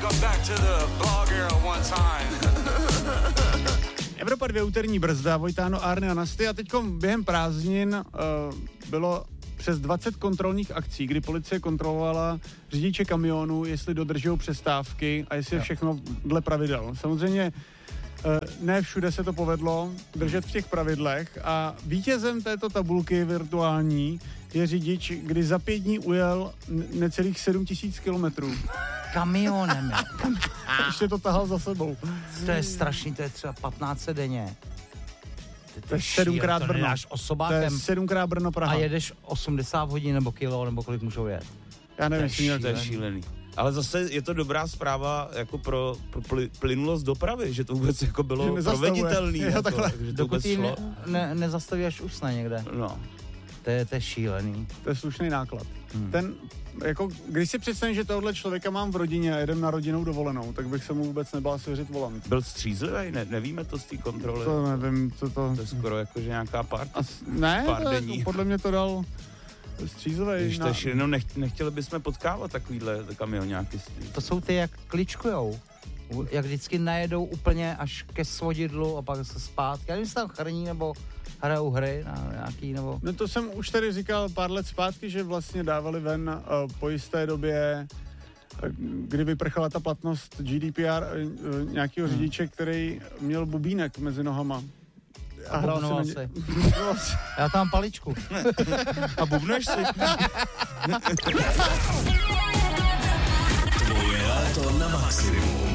Evropa 2 úterní brzda, Vojtáno, Arne a Nasty a teďkom během prázdnin bylo přes 20 kontrolních akcí, kdy policie kontrolovala řidiče kamionů, jestli dodržují přestávky a jestli je všechno dle pravidel. Samozřejmě ne všude se to povedlo držet v těch pravidlech a vítězem této tabulky virtuální je řidič, kdy za 5 dní ujel necelých 7000 kilometrů. Kamionem. Ještě to tahal za sebou. To je strašný, to je třeba 15 denně. To je 7krát Brno. To je 7krát Brno Praha. A jedeš 80 hodin nebo kilo, nebo kolik můžou jet. Já nevím, to je šílený. Ale zase je to dobrá zpráva jako pro plynulost dopravy, že to vůbec jako bylo proveditelný. Dokud ji nezastaví, až usne někde. No. To je šílený. To je slušný náklad. Ten, jako, když si představím, že tohle člověka mám v rodině a jedem na rodinnou dovolenou, tak bych se mu vůbec nebál svěřit volant. Byl střízlivý? Nevíme to z té kontroly. To nevím, co to... To je skoro jako, že nějaká party. Ne, podle mě to dal střízlivý. Nechtěli bychom potkávat takovýhle kamionáky. To jsou ty, jak kličkujou. Jak vždycky najedou úplně až ke svodidlu a pak se zpátky. Já nevím, jestli tam chrní nebo hrajou hry na nějaký nebo... No to jsem už tady říkal pár let zpátky, že vlastně dávali ven po jisté době, kdy vyprchala ta platnost GDPR nějakého řidiče, který měl bubínek mezi nohama. A hrál si. Já tam mám paličku. A bubneš si. Tvoje léto na maximum.